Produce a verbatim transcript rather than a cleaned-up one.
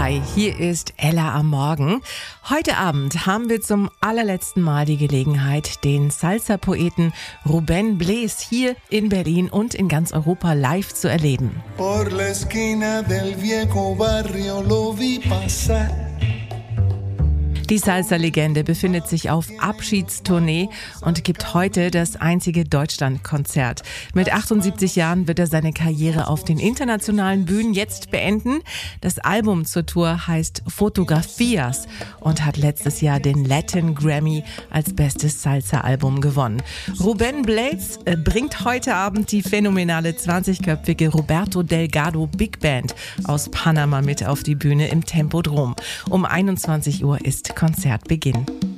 Hi, hier ist Ella am Morgen. Heute Abend haben wir zum allerletzten Mal die Gelegenheit, den Salsa-Poeten Rubén Blades hier in Berlin und in ganz Europa live zu erleben. Por la esquina del viejo barrio lo vi pasar. Die Salsa-Legende befindet sich auf Abschiedstournee und gibt heute das einzige Deutschlandkonzert. Mit achtundsiebzig Jahren wird er seine Karriere auf den internationalen Bühnen jetzt beenden. Das Album zur Tour heißt Fotografias und hat letztes Jahr den Latin Grammy als bestes Salsa-Album gewonnen. Rubén Blades bringt heute Abend die phänomenale zwanzigköpfige Roberto Delgado Big Band aus Panama mit auf die Bühne im Tempodrom. Um einundzwanzig Uhr ist Konzertbeginn.